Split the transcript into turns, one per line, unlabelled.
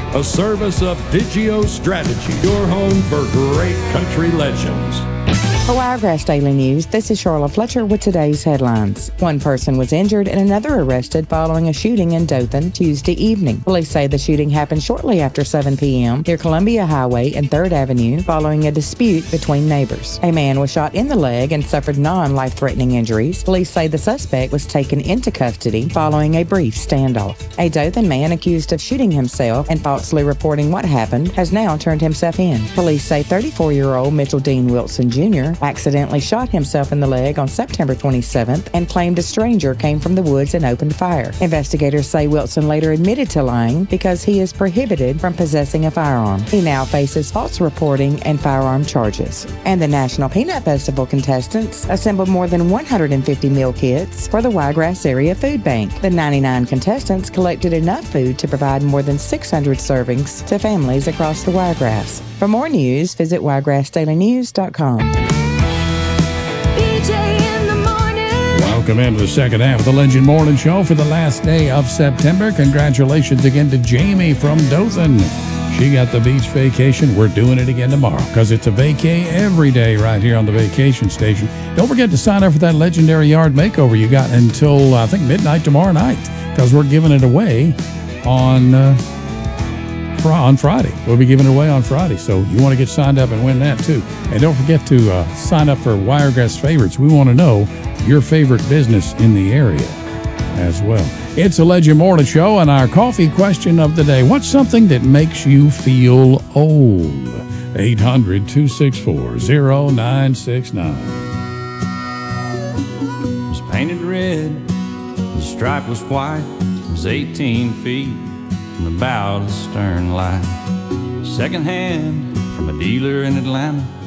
a service of Digio Strategy, your home for great country legends.
For Wiregrass Daily News, this is Charlotte Fletcher with today's headlines. One person was injured and another arrested following a shooting in Dothan Tuesday evening. Police say the shooting happened shortly after 7 p.m. near Columbia Highway and 3rd Avenue following a dispute between neighbors. A man was shot in the leg and suffered non-life-threatening injuries. Police say the suspect was taken into custody following a brief standoff. A Dothan man accused of shooting himself and falsely reporting what happened has now turned himself in. Police say 34-year-old Mitchell Dean Wilson Jr. accidentally shot himself in the leg on September 27th and claimed a stranger came from the woods and opened fire. Investigators say Wilson later admitted to lying because he is prohibited from possessing a firearm. He now faces false reporting and firearm charges. And the National Peanut Festival contestants assembled more than 150 meal kits for the Wiregrass Area Food Bank. The 99 contestants collected enough food to provide more than 600 servings to families across the Wiregrass. For more news, visit wiregrassdailynews.com.
Welcome into the second half of the Legend Morning Show for the last day of September. Congratulations again to Jamie from Dothan. She got the beach vacation. We're doing it again tomorrow because it's a vacay every day right here on the vacation station. Don't forget to sign up for that legendary yard makeover you got until, I think, midnight tomorrow night because we're giving it away on Friday. We'll be giving it away on Friday, so you want to get signed up and win that too. And don't forget to sign up for Wiregrass Favorites. We want to know your favorite business in the area as well. It's a Legend Morning Show, and our coffee question of the day. What's something that makes you feel old? 800-264-0969.
It was painted red, the stripe was white. It was 18 feet from the bow to the stern light. Second hand from a dealer in Atlanta.